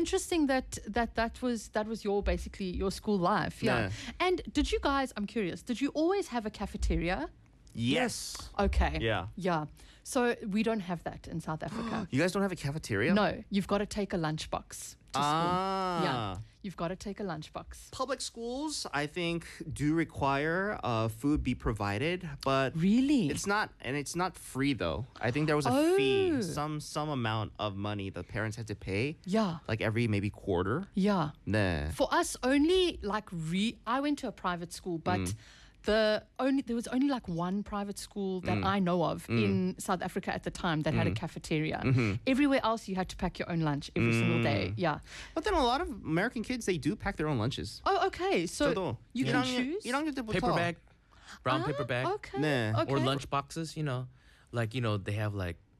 interesting that was your basically your school life. Yeah. And did you guys? I'm curious. Did you always have a cafeteria? Yes. Okay. Yeah. Yeah. So we don't have that in South Africa. You guys don't have a cafeteria? No, you've got to take a lunchbox to school. Yeah. You've got to take a lunchbox. Public schools, I think, do require food be provided, but Really? it's not free though. I think there was a fee, some amount of money the parents had to pay. Yeah. Like every maybe quarter. Yeah. 네. For us, only like I went to a private school, but there was only like one private school that I know of in South Africa at the time that had a cafeteria. Everywhere else, you had to pack your own lunch every single day. Yeah. But then a lot of American kids, they do pack their own lunches. Oh, okay. So 저도 you can choose. 1학년 때부터. Paper bag, brown paper bag, Okay. 네. Okay. or lunch boxes. They have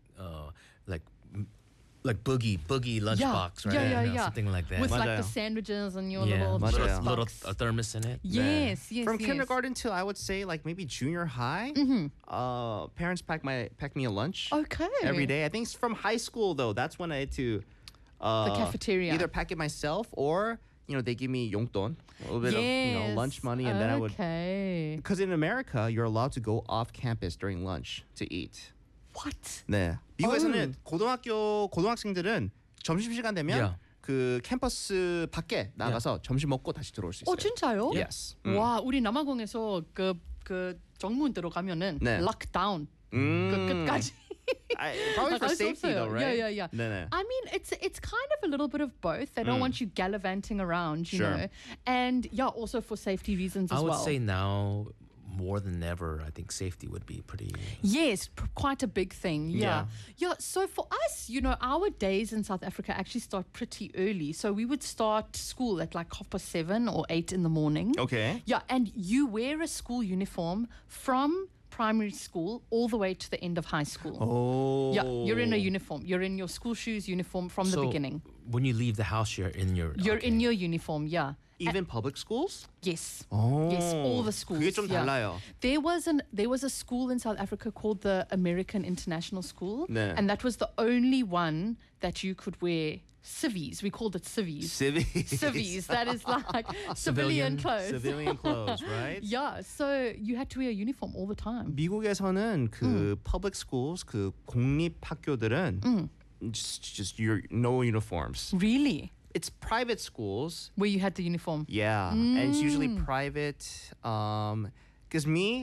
like boogie lunch box, right? Yeah. Something like that. With like 맞아요. the sandwiches and your yeah, little 맞아요. chips little box. a thermos in it. Yes, yes. From yes. kindergarten to I would say like maybe junior high, parents pack me a lunch. Okay. Every day. I think it's from high school though. That's when I had to The cafeteria. either pack it myself or they give me 용돈, a little bit of lunch money, and then I would. Okay. Because in America, you're allowed to go off campus during lunch to eat. What? 네. 미국에서는 고등학생들은 점심시간 되면 Yeah. 그 캠퍼스 밖에 나가서 점심 먹고 다시 들어올 수 있어요. 진짜요? Yes. 와, 우리 남아공에서 그 정문 들어가면은 네. 락다운 끝까지. Probably for 나갈 수 safety though, 없어요. right? Yeah. 네네. I mean, it's kind of a little bit of both. They don't want you gallivanting around, you Sure. know, and also for safety reasons as I would well. say now more than ever, I think safety would be pretty. Yes, quite a big thing. Yeah. So for us, our days in South Africa actually start pretty early. So we would start school at like 7:30 or 8 in the morning. Okay. Yeah, and you wear a school uniform from primary school all the way to the end of high school. Oh. Yeah, you're in a uniform. You're in your school shoes uniform from the beginning. When you leave the house, you're in your. In your uniform, yeah. Even public schools? Yes. Oh. Yes, all the schools. 그게 좀 yeah. 달라요. There was a school in South Africa called the American International School, 네. and that was the only one that you could wear civvies. We called it civvies. Civvies. That is like civilian clothes. Civilian clothes, right? Yeah, so you had to wear a uniform all the time. 미국에서는 그 public schools, 그 공립 학교들은 just your no uniforms. Really? It's private schools. Where you had the uniform? Yeah, and it's usually private. Because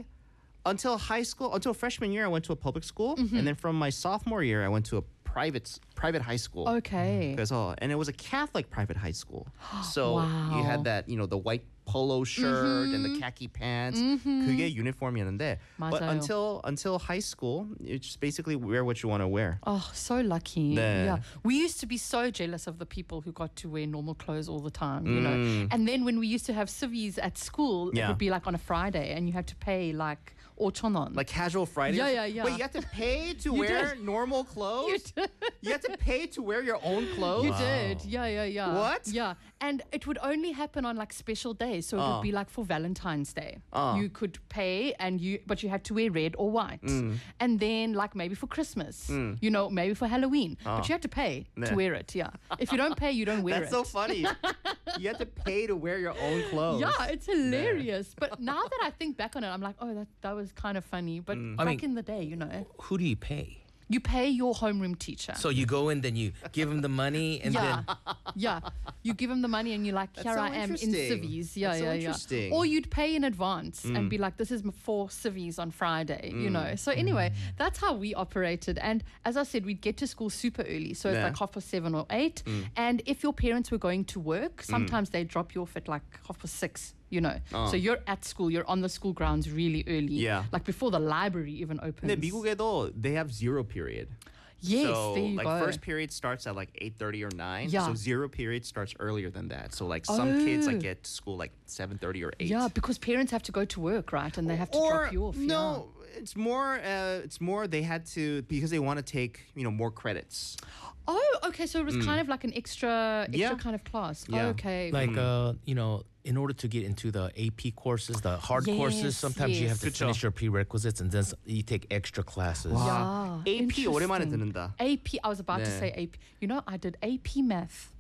until high school, until freshman year, I went to a public school, and then from my sophomore year, I went to a private high school. Okay. And it was a Catholic private high school. So Wow. you had that, the white polo shirt and the khaki pants. 그게 유니폼이었는데. But 맞아요. until high school, you just basically wear what you want to wear. Oh, so lucky. 네. Yeah. We used to be so jealous of the people who got to wear normal clothes all the time, you know. And then when we used to have civvies at school, it Yeah. would be like on a Friday and you had to pay like 5,000원. Like casual Fridays? Yeah. Wait, you have to pay to wear did. normal clothes? You have to pay to wear your own clothes? You did. Yeah. What? Yeah. And it would only happen on like special days. So it would be like for Valentine's Day. You could pay but you had to wear red or white. And then like maybe for Christmas, maybe for Halloween. But you had to pay to wear it. Yeah. If you don't pay, you don't wear That's it. so funny. You have to pay to wear your own clothes. Yeah, it's hilarious. But now that I think back on it, I'm like, oh, that was kind of funny. But back in the day, Who do you pay? you pay your homeroom teacher. So you go in, then you give them the money, and then Yeah. You give him the money and you're like, That's here so I am in interesting. civvies. Yeah, That's so yeah. interesting. Or you'd pay in advance and be like, this is for civvies on Friday, So anyway, that's how we operated. And as I said, we'd get to school super early. So it's Yeah. like 7:30 or 8. And if your parents were going to work, sometimes they'd drop you off at like 6:30. So you're at school, you're on the school grounds really early. Yeah. Like before the library even opens. 근데 미국에도 they have zero period. Yes, so there you like go. first period starts at like 8:30 or 9. Yeah. So zero period starts earlier than that. So like some kids like get to school like 7:30 or 8. Yeah, because parents have to go to work, right? And they have to drop you off. No, it's more they had to because they want to take, more credits. Oh, okay. So it was kind of like an extra Yeah. kind of class. Yeah. Oh, okay. like in order to get into the AP courses, the hard courses, sometimes you have to 그쵸. finish your prerequisites, and then you take extra classes. Yeah. AP 오랜만에 Interesting. 듣는다. AP. I was about to 네. say AP. I did AP math